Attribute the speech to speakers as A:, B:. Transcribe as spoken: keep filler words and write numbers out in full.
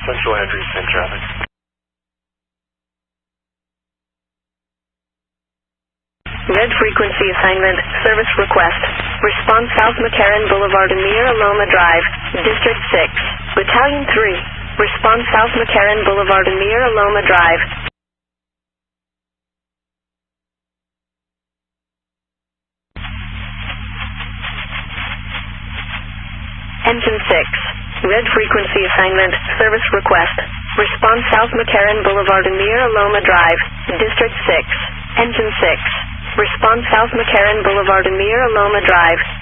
A: Central Andrews, same traffic.
B: Red frequency assignment, service request. Response South McCarran Boulevard, Amir Aloma Drive, District six. Battalion three. Response South McCarran Boulevard, Amir Aloma Drive. Engine six. Red frequency assignment, service request. Response South McCarran Boulevard, Amir Aloma Drive, District six. Engine six. Response South McCarran Boulevard, Amir Aloma Drive.